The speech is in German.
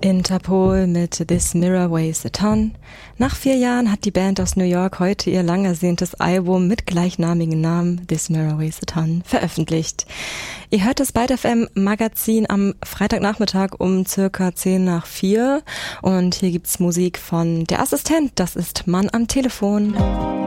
Interpol mit This Mirror Weighs a Ton. Nach 4 Jahren hat die Band aus New York heute ihr lang ersehntes Album mit gleichnamigen Namen This Mirror Weighs a Ton veröffentlicht. Ihr hört das Byte FM Magazin am Freitagnachmittag um circa 10 nach 4 und hier gibt's Musik von Der Assistent, das ist Mann am Telefon.